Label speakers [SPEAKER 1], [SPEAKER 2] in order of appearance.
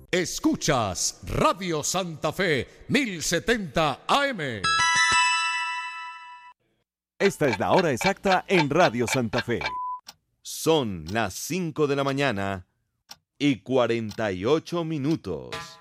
[SPEAKER 1] Escuchas Radio Santa Fe 1070 AM.
[SPEAKER 2] Esta es la hora exacta en Radio Santa Fe. Son las 5 de la mañana y 48 minutos.